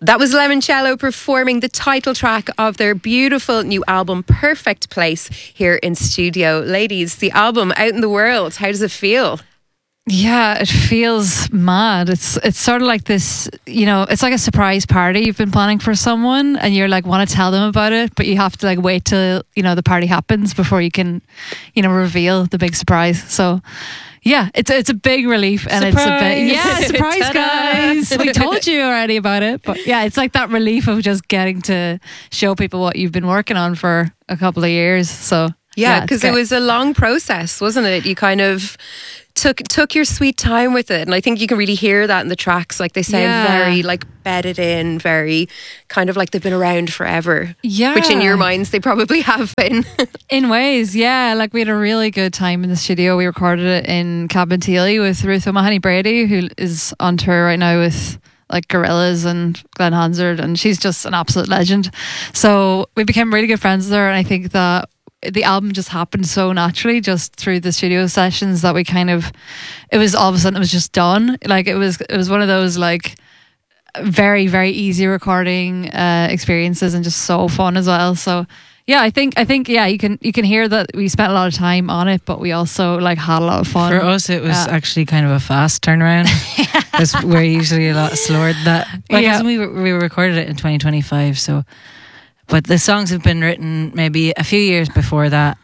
That was Lemoncello performing the title track of their beautiful new album, Perfect Place, here in studio. Ladies, the album out in the world, how does it feel? Yeah, it feels mad. It's sort of like this, it's like a surprise party you've been planning for someone and you're like want to tell them about it, but you have to like wait till, the party happens before you can, reveal the big surprise. So yeah, it's a big relief and surprise. Surprise guys. We told you already about it, but yeah, it's like that relief of just getting to show people what you've been working on for a couple of years. So yeah, because it was a long process, wasn't it? You kind of took your sweet time with it, and I think you can really hear that in the tracks. Like they sound very like bedded in, very kind of like they've been around forever. Yeah, which in your minds they probably have been. In ways, yeah. Like we had a really good time in the studio. We recorded it in Cabinteely with Ruth O'Mahony Brady, who is on tour right now with like Gorillaz and Glenn Hansard, and she's just an absolute legend. So we became really good friends there, and I think that the album just happened so naturally just through the studio sessions that we kind of, it was all of a sudden it was just done. Like it was one of those like very, very easy recording experiences and just so fun as well. So yeah, I think yeah, you can hear that we spent a lot of time on it, but we also like had a lot of fun. For us, it was actually kind of a fast turnaround. Because we're usually a lot slower than that. Well, I guess we recorded it in 2025, so. But the songs have been written maybe a few years before that.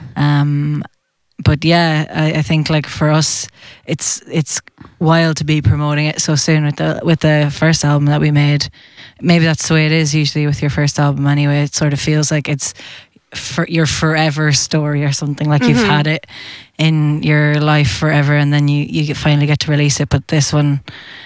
But yeah, I think like for us, it's wild to be promoting it so soon with the first album that we made. Maybe that's the way it is usually with your first album anyway. It sort of feels like it's for your forever story or something, like you've had it in your life forever and then you finally get to release it. But this one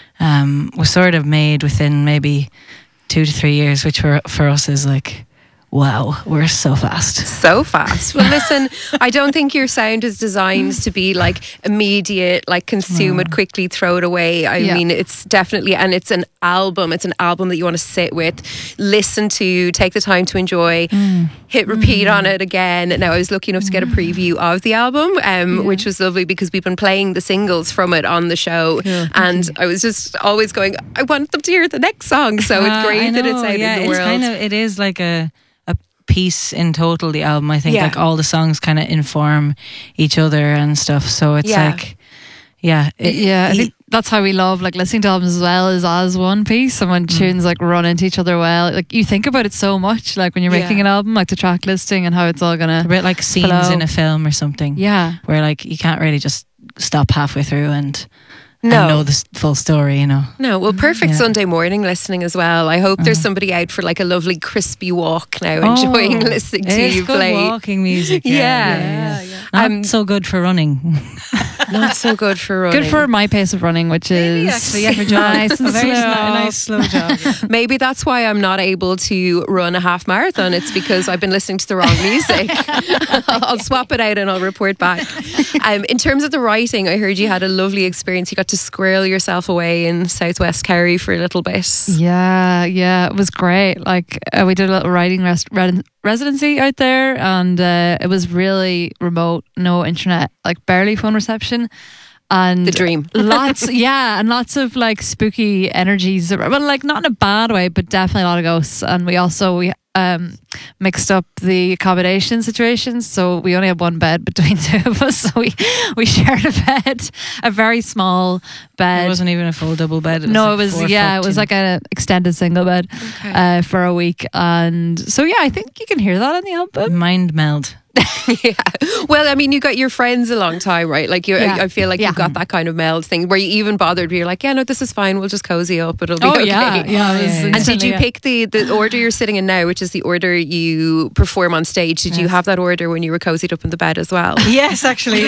was sort of made within maybe 2 to 3 years, which for us is like, wow, we're so fast. So fast. Well, listen, I don't think your sound is designed to be like immediate, like consume it quickly, throw it away. I mean, it's definitely, and it's an album. It's an album that you want to sit with, listen to, take the time to enjoy, hit repeat on it again. Now, I was lucky enough to get a preview of the album, which was lovely because we've been playing the singles from it on the show. And I was just always going, I want them to hear the next song. So it's great that it's out in the world. It is like a piece in total, the album. I think like all the songs kind of inform each other and stuff, so it's like I think that's how we love like listening to albums as well, is as one piece, and when tunes like run into each other well, like you think about it so much, like when you're making an album, like the track listing and how it's all gonna, a bit like scenes in a film or something, where like you can't really just stop halfway through and know the full story, No, well, perfect Sunday morning listening as well. I hope there's somebody out for like a lovely crispy walk now, enjoying listening to you play. Good walking music. Yeah. Not so good for running. Not so good for running. Good for my pace of running, which is actually, nice and a nice slow jog. Maybe that's why I'm not able to run a half marathon. It's because I've been listening to the wrong music. I'll swap it out and I'll report back. In terms of the writing, I heard you had a lovely experience. You got to squirrel yourself away in Southwest Kerry for a little bit. Yeah, it was great. Like we did a little writing residency out there, and it was really remote, no internet, like barely phone reception, and the dream. lots of like spooky energies. Well, like not in a bad way, but definitely a lot of ghosts. And we mixed up the accommodation situations, so we only had one bed between two of us, so we shared a bed, a very small bed. It wasn't even a full double bed. It was like an extended single bed for a week. And so I think you can hear that on the album. Mind meld. Well, I mean, you got your friends a long time, right? Like I feel like you've got that kind of meld thing where you even bothered, you're like, no, this is fine, we'll just cozy up, it'll be okay. And did you pick the order you're sitting in now, which is the order you perform on stage? Did you have that order when you were cozied up in the bed as well? Yes, actually.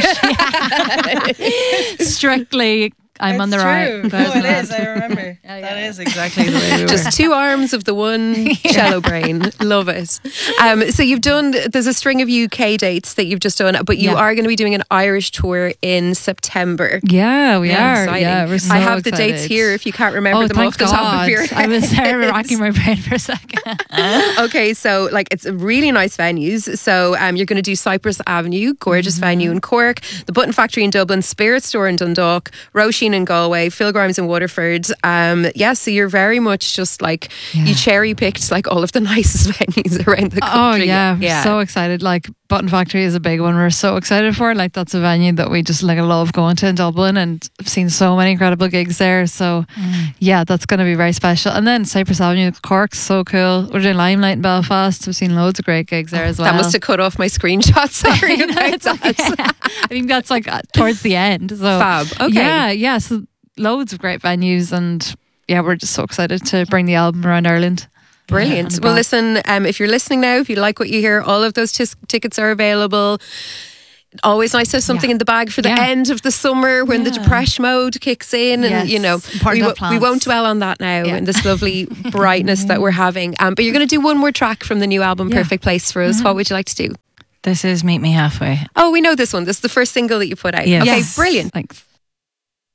Strictly I'm on the right. No, it is. I remember. That is exactly the way we were. Just 2 arms of the one cello brain. Love it. So there's a string of UK dates that you've just done, but you are going to be doing an Irish tour in September. Yeah, we are. Exciting. Yeah, we're so I have excited. the dates here if you can't remember them off the top of your head. I was there racking my brain for a second. Okay, so like it's really nice venues. So you're going to do Cypress Avenue, gorgeous venue in Cork, the Button Factory in Dublin, Spirit Store in Dundalk, Roisin Shane in Galway, Phil Grimes in Waterford. So you're very much just like you cherry picked like all of the nicest venues around the country. We're so excited. Like Button Factory is a big one we're so excited for. Like that's a venue that we just like love going to in Dublin, and I've seen so many incredible gigs there. So that's going to be very special. And then Cypress Avenue, Cork's so cool. We're doing Limelight in Belfast. We've seen loads of great gigs there as well. That must have cut off my screenshot. Sorry about that. I think that's like towards the end. So fab. Okay. Yeah. So loads of great venues, and we're just so excited to bring the album around Ireland. Brilliant. Well, listen, if you're listening now, if you like what you hear, all of those tickets are available. Always nice to have something in the bag for the end of the summer when the depression mode kicks in, and we won't dwell on that now in this lovely brightness that we're having. But you're going to do one more track from the new album, Perfect Place, for us. What would you like to do? This is Meet Me Halfway. Oh, we know this one. This is the first single that you put out. Yes. Okay, brilliant. Thanks.